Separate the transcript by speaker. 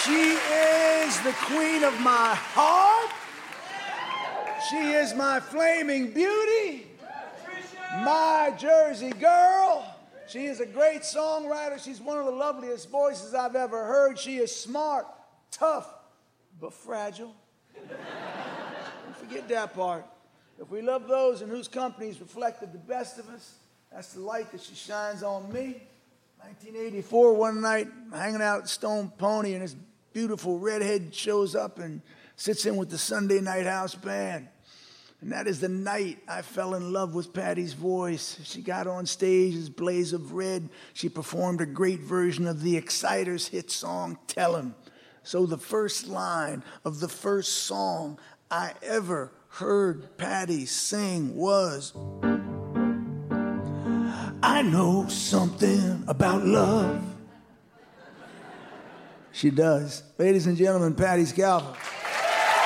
Speaker 1: She is the queen of my heart. She is my flaming beauty, my Jersey girl. She is a great songwriter. She's one of the loveliest voices I've ever heard. She is smart, tough, but fragile. Don't forget that part. If we love those in whose companies reflected the best of us, that's the light that she shines on me. 1984, one night, hanging out at Stone Pony, and this beautiful redhead shows up and sits in with the Sunday Night House Band. And that is the night I fell in love with Patti's voice. She got on stage as Blaze of Red. She performed a great version of the Exciters' hit song, Tell 'Em. So the first line of the first song I ever heard Patti sing was, I know something about love. She does. Ladies and gentlemen, Patti Scialfa.